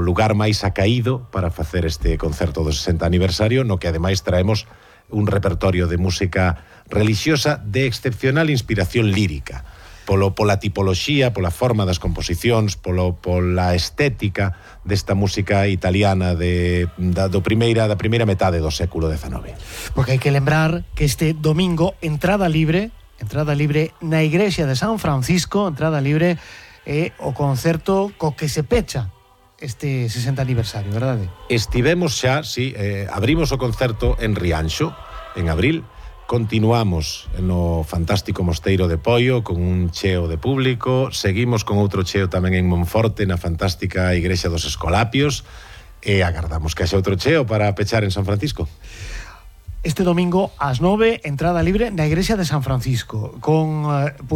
lugar máis acaído para facer este concerto do 60 aniversario, no que ademais traemos un repertorio de música religiosa de excepcional inspiración lírica, pola tipoloxía, pola forma das composicións, pola estética desta música italiana da primeira metade do século XIX. Porque hai que lembrar que este domingo entrada libre na igrexa de San Francisco, entrada libre é o concerto co que se pecha este 60 aniversario, verdade? Estivemos xa, sí, abrimos o concerto en Rianxo, en abril. Continuamos no fantástico Mosteiro de Poio con un cheo de público, seguimos con outro cheo tamén en Monforte na fantástica Igrexa dos Escolapios e agardamos que haxa outro cheo para pechar en San Francisco. Este domingo ás 9, entrada libre na Igrexa de San Francisco con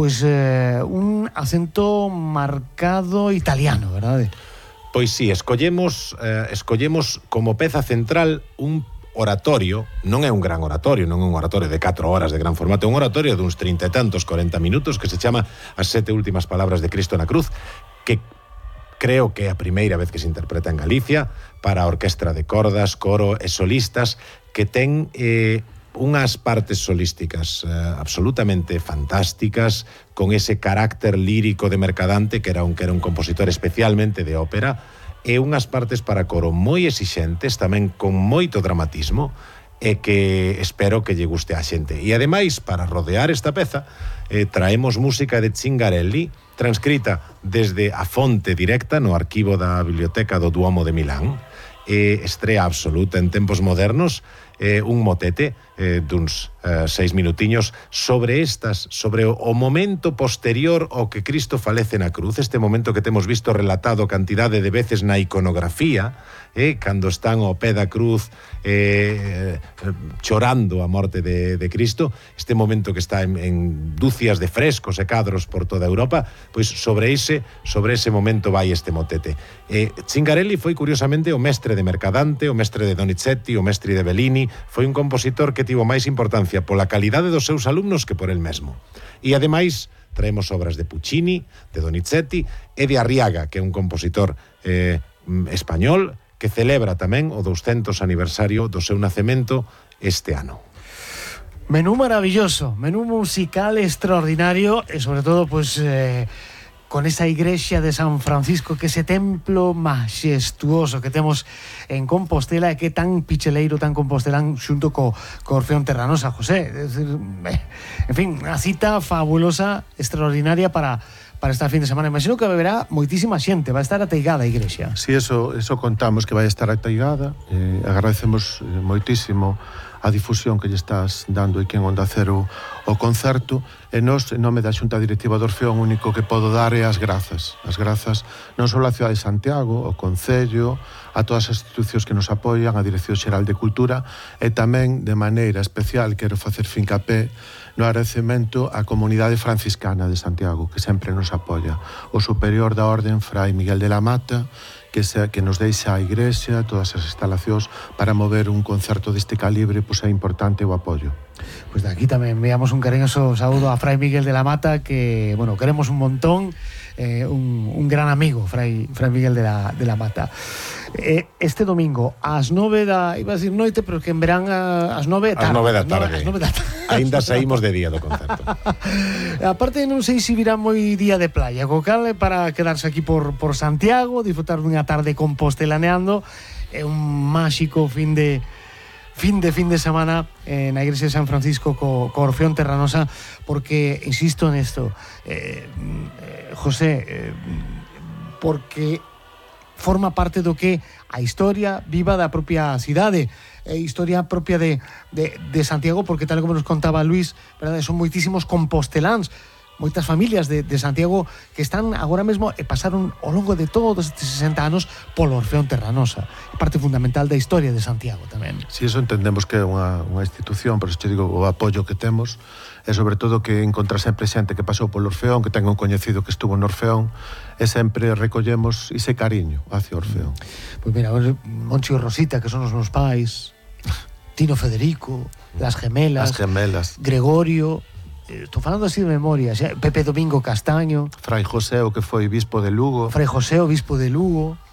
un acento marcado italiano, verdade? Pois sí, escollemos como peza central un oratorio, non é un gran oratorio, non é un oratorio de 4 horas de gran formato, é un oratorio de uns 30 e tantos, 40 minutos, que se chama As 7 últimas palabras de Cristo na cruz, que creo que é a primeira vez que se interpreta en Galicia para a orquestra de cordas, coro e solistas, que ten unhas partes solísticas absolutamente fantásticas, con ese carácter lírico de Mercadante, que era un compositor especialmente de ópera, e unhas partes para coro moi exixentes, tamén con moito dramatismo, e que espero que lle guste á xente. E ademais, para rodear esta peza, traemos música de Cingarelli, transcrita desde a fonte directa no arquivo da Biblioteca do Duomo de Milán, estrea absoluta en tempos modernos, un motete duns 6 minutiños sobre o momento posterior ao que Cristo falece na cruz, este momento que temos visto relatado cantidade de veces na iconografía, cando están ao pé da cruz chorando a morte de Cristo, este momento que está en dúcias de frescos e cadros por toda Europa, pois sobre ese momento vai este motete. Cingarelli foi curiosamente o mestre de Mercadante, o mestre de Donizetti, o mestre de Bellini, foi un compositor que tivo máis importancia pola calidade dos seus alumnos que por el mesmo. E ademais traemos obras de Puccini, de Donizetti e de Arriaga, que é un compositor español que celebra tamén o 200 aniversario do seu nacemento este ano. Menú maravilloso, menú musical extraordinario e sobre todo con esa igrexa de San Francisco, que ese templo majestuoso que temos en Compostela e que é tan picheleiro, tan compostelán xunto co Orfeón Terranosa, José. Es decir, en fin, unha cita fabulosa, extraordinaria para esta fin de semana. Imagino que beberá moitísima xente, vai estar ateigada a igrexa. Si, eso contamos que vai estar ateigada. Agradecemos moitísimo a difusión que lle estás dando aquí en Onda Cero o concerto, e nos, en nome da Xunta Directiva do Orfeón, o único que podo dar é as grazas non só á Cidade de Santiago, ao Concello, a todas as institucións que nos apoian, a Dirección Xeral de Cultura, e tamén de maneira especial quero facer fincapé no agradecemento á comunidade franciscana de Santiago, que sempre nos apoia, o superior da orden, Fray Miguel de la Mata, que nos deixa a igrexa, todas as instalacións para mover un concerto deste calibre, pois é importante o apoio. Pois de aquí tamén enviamos un cariñoso saúdo a Fray Miguel de la Mata, que, bueno, queremos un montón, un gran amigo, Fray Miguel de la Mata. Este domingo, ás 9 da, iba a decir noite, pero que en verán ás 9 da tarde. Ainda saímos de día do concerto. Aparte, non sei se virá moi día de playa, co cal para quedarse aquí por Santiago, disfrutar dunha tarde compostelaneando, é un máxico fin de semana na igrexa de San Francisco co Orfeón Terranosa, porque insisto nesto, José, porque forma parte do que a historia viva da propia cidade, historia propia de Santiago, porque tal como nos contaba Luis, verdade, son moitísimos composteláns, moitas familias de Santiago que están agora mesmo e pasaron ao longo de todos estes 60 anos polo Orfeón Terranosa, parte fundamental da historia de Santiago tamén. Si, eso entendemos que é unha institución, por eso te digo o apoio que temos, e sobre todo que encontra sempre xente que pasou polo Orfeón, que ten un coñecido que estuvo no Orfeón, e sempre recollemos ese cariño hacia o Orfeón. Pois mira, Moncho e Rosita, que son os meus pais, Tino Federico, Las Gemelas, Gregorio, estou falando así de memoria, Pepe Domingo Castaño, Fray José, o que foi bispo de Lugo, Fray José, o bispo de Lugo,